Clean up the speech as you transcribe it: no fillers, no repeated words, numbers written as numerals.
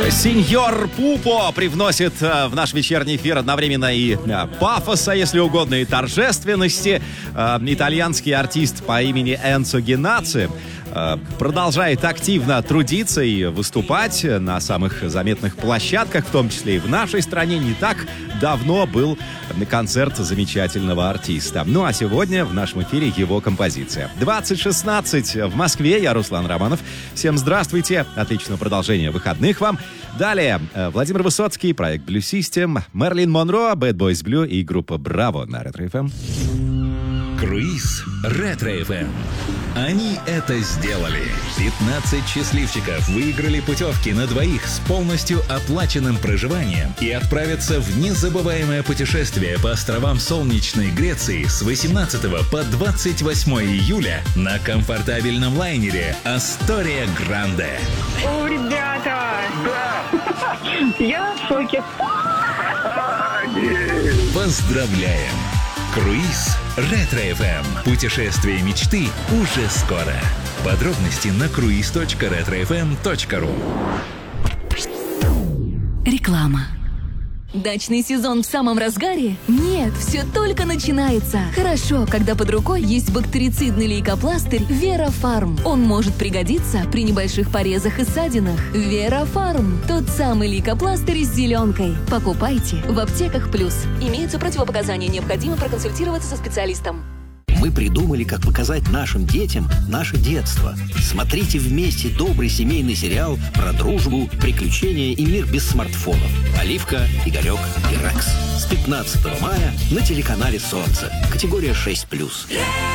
Сеньор Пупо привносит в наш вечерний эфир одновременно и пафоса, если угодно, и торжественности. Итальянский артист по имени Энцо Геннаци продолжает активно трудиться и выступать на самых заметных площадках, в том числе и в нашей стране. Не так давно был концерт замечательного артиста. Ну а сегодня в нашем эфире его композиция. 20:16 в Москве. Я Руслан Романов. Всем здравствуйте. Отличного продолжения выходных вам. Далее Владимир Высоцкий, проект Blue System, Мерлин Монро, Bad Boys Blue и группа Браво на Ретро ФМ. Круиз Ретро ФМ. Они это сделали. 15 счастливчиков выиграли путевки на двоих с полностью оплаченным проживанием и отправятся в незабываемое путешествие по островам солнечной Греции с 18 по 28 июля на комфортабельном лайнере «Астория Гранде». О, ребята! Да! Я в шоке. Поздравляем! Круиз Ретро ФМ. Путешествие мечты уже скоро. Подробности на cruise.retrofm.ru. Реклама. Дачный сезон в самом разгаре? Нет, все только начинается. Хорошо, когда под рукой есть бактерицидный лейкопластырь Вера-Фарм. Он может пригодиться при небольших порезах и ссадинах. Вера-Фарм. Тот самый лейкопластырь с зеленкой. Покупайте в аптеках Плюс. Имеются противопоказания, необходимо проконсультироваться со специалистом. Мы придумали, как показать нашим детям наше детство. Смотрите вместе добрый семейный сериал про дружбу, приключения и мир без смартфонов. Оливка, Игорек и Рекс. С 15 мая на телеканале «Солнце». Категория 6+.